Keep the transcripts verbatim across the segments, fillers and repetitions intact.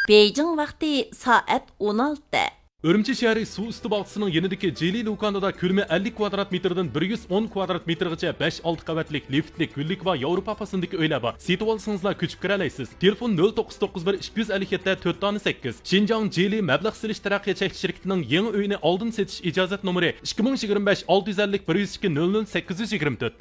Beijing vaqti soat o'n olti. Urumchi shahri suv usti bog'chisining yanidagi Jeli do'konida ko'lami ellik kvadrat metrdan bir yuz o'n kvadrat metrgacha besh olti qavatlik liftli gullik va Yevropa pasindagi uylar bor. Setib olsangizlar ko'chib kira olasiz. Telefon nol to'qqiz to'qqiz bir ikki yuz ellik yetti to'rt sakkiz. Xinjiang Jeli mablag' silish taraqqiyot cheklanish shirkatining yangi uyini oldin setish ijozat nomeri ikki ming yigirma besh olti yuz ellik bir yuz ikki nol nol sakkiz yuz yigirma to'rt.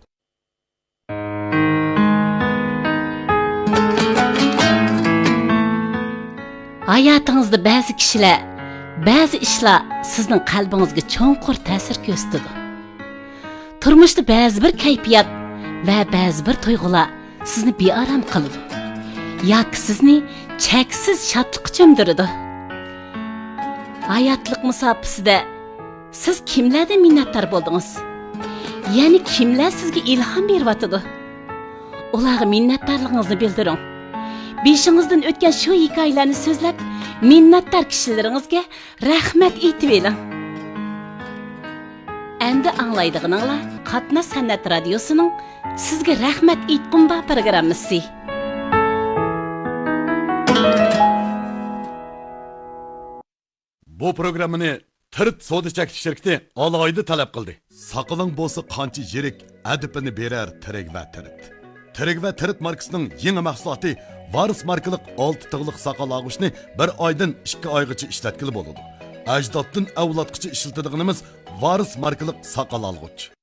Hayatınızda bazı kişiler, bazı işler sizin kalbinizge çoğunqur ta'sir ko'rsatadi. Turmuşda bazı bir kayfiyat ve bazı bir tuyg'ular sizni bearam qiladi. Yoki sizni cheksiz shodlikqa cho'mdiradi. Hayotlik musofasida siz kimlardan minnatdor bo'ldingiz? Ya'ni kimlar sizga ilhom beryotdi? Ularga minnatdorligingizni bildiring. Beshingizdan o'tgan shu hikoyalarni so'zlab, minnatdor kishilaringizga rahmat aytib eling. Endi anglaydiganinglar Qatnash san'at radiosining sizga rahmat aytqum ba programmasi. Bu programmani Tirt Soda Chekish shirkati alohida talab qildi. Saqaling bo'lsa qancha yirik adibini berar tirik va tirit. Tirik va tirit markasining yangi mahsuloti Varis markalik olti tig'liq saqal og'ishni bir oydan ikki oygacha ishlatkili bo'ladi. Ajdoddan avlodgacha ishlatadiganimiz Varis markalik saqal olg'ich.